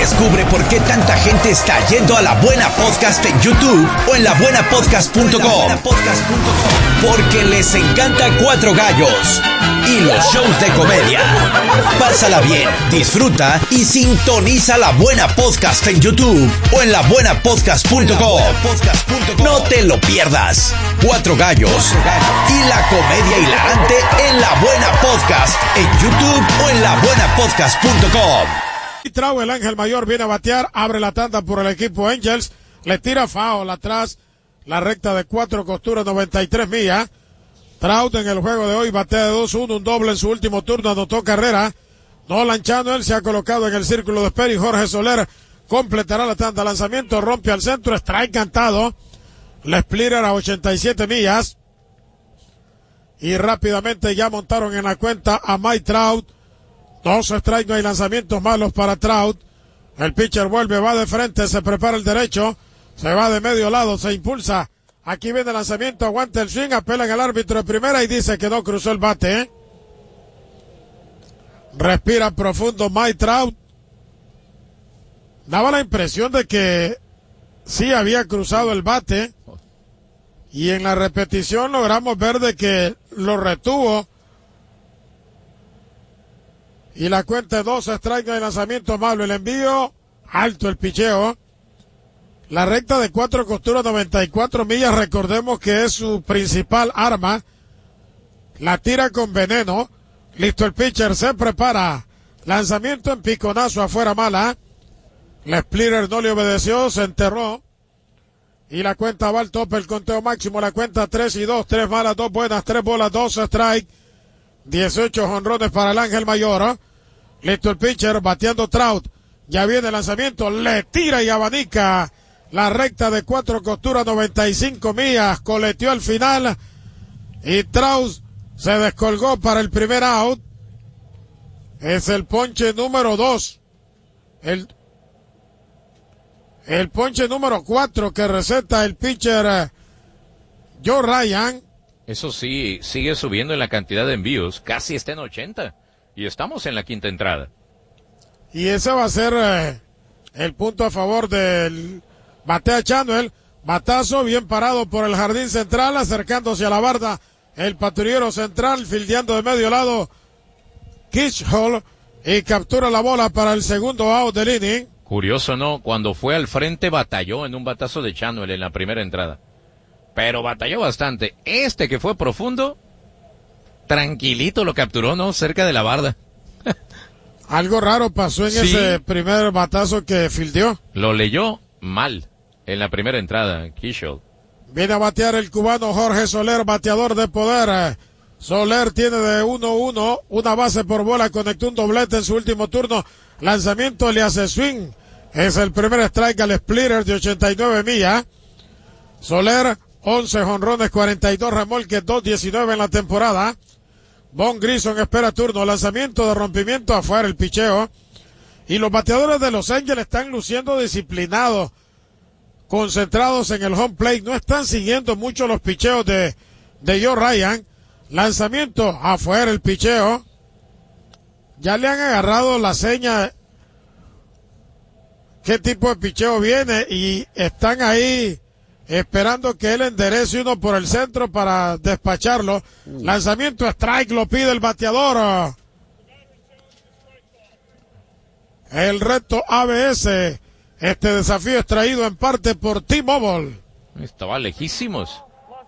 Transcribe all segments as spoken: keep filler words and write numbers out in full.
Descubre por qué tanta gente está yendo a La Buena Podcast en YouTube o en la buena podcast punto com. Porque les encanta Cuatro Gallos y los shows de comedia. Pásala bien, disfruta y sintoniza La Buena Podcast en YouTube o en la buena podcast punto com. No te lo pierdas. Cuatro Gallos y la comedia hilarante en La Buena Podcast en YouTube o en la buena podcast punto com. Y Trout, el ángel mayor, viene a batear, abre la tanda por el equipo Angels, le tira foul atrás, la recta de cuatro costuras, noventa y tres millas. Trout en el juego de hoy batea de dos uno, un doble en su último turno, anotó carrera. Nolan Chanel se ha colocado en el círculo de espera y Jorge Soler completará la tanda. Lanzamiento, rompe al centro, strike cantado. La splitter a ochenta y siete millas. Y rápidamente ya montaron en la cuenta a Mike Trout. Dos strikes, no hay lanzamientos malos para Trout. El pitcher vuelve, va de frente, se prepara el derecho. Se va de medio lado, se impulsa. Aquí viene el lanzamiento, aguanta el swing, apela al árbitro de primera y dice que no cruzó el bate, ¿eh? Respira profundo Mike Trout. Daba la impresión de que sí había cruzado el bate. Y en la repetición logramos ver de que lo retuvo. Y la cuenta de dos strikes de lanzamiento malo. El envío alto, el picheo. La recta de cuatro costuras, noventa y cuatro millas. Recordemos que es su principal arma. La tira con veneno. Listo el pitcher, se prepara. Lanzamiento en piconazo afuera mala. La splitter no le obedeció, se enterró. Y la cuenta va al tope, el conteo máximo. La cuenta tres y dos, tres malas, dos buenas, tres bolas, dos strikes. dieciocho jonrones para el ángel mayor. ¿eh? Listo el pitcher, bateando Trout. Ya viene el lanzamiento, le tira y abanica. La recta de cuatro costuras, noventa y cinco millas. Coleteó al final. Y Trout se descolgó para el primer out. Es el ponche número dos. El, el ponche número cuatro que receta el pitcher uh, Joe Ryan. Eso sí, sigue subiendo en la cantidad de envíos, casi está en ochenta, y estamos en la quinta entrada. Y ese va a ser eh, el punto a favor del batea Chanel. Batazo bien parado por el jardín central, acercándose a la barda el patrullero central, fildeando de medio lado Kitchell, y captura la bola para el segundo out del inning. Curioso, ¿no? Cuando fue al frente batalló en un batazo de Chanel en la primera entrada. Pero batalló bastante. Este que fue profundo, tranquilito lo capturó, ¿no? Cerca de la barda. Algo raro pasó en sí. Ese primer batazo que fildeó. Lo leyó mal en la primera entrada, Kitchell. Viene a batear el cubano Jorge Soler, bateador de poder. Soler tiene de uno uno, una base por bola, conectó un doblete en su último turno. Lanzamiento, le hace swing. Es el primer strike al splitter de ochenta y nueve millas. Soler, once jonrones, cuarenta y dos remolques, dos diecinueve en la temporada. Von Grison espera turno, lanzamiento de rompimiento afuera, el picheo. Y los bateadores de Los Ángeles están luciendo disciplinados, concentrados en el home plate, no están siguiendo mucho los picheos de, de Joe Ryan. Lanzamiento afuera, el picheo. Ya le han agarrado la seña qué tipo de picheo viene y están ahí esperando que él enderece uno por el centro para despacharlo. Uh. Lanzamiento strike, lo pide el bateador. El reto A B S. Este desafío es traído en parte por T-Mobile. Estaba lejísimos.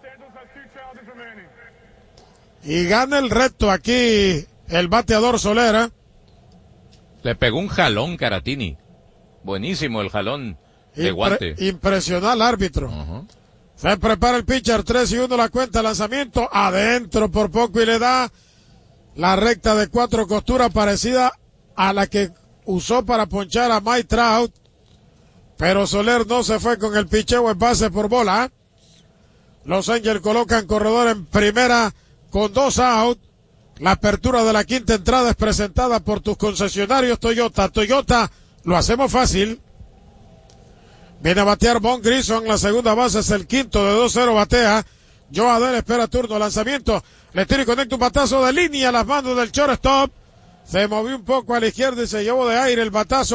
Y gana el reto aquí el bateador Solera. Le pegó un jalón Caratini. Buenísimo el jalón de Impre- guante. Impresionó al árbitro. Uh-huh. Se prepara el pitcher, tres y uno la cuenta, lanzamiento adentro por poco y le da la recta de cuatro costuras parecida a la que usó para ponchar a Mike Trout. Pero Soler no se fue con el picheo en base por bola. Los Angels colocan corredor en primera con dos out. La apertura de la quinta entrada es presentada por tus concesionarios Toyota. Toyota, lo hacemos fácil. Viene a batear Von Grison, la segunda base es el quinto, de dos cero batea. Joe Adell espera turno, lanzamiento, le tira y conecta un batazo de línea a las manos del shortstop. Se movió un poco a la izquierda y se llevó de aire el batazo.